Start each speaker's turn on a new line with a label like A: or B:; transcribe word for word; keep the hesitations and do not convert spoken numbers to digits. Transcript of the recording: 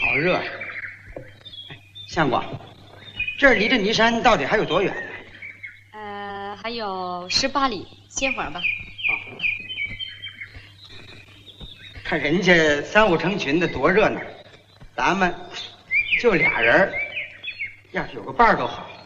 A: 好热呀！相公，这儿离这尼山到底还有多远呢？
B: 呃，还有十八里，歇会儿吧。
A: 啊，看人家三五成群的多热闹，咱们就俩人，要是有个伴儿多好。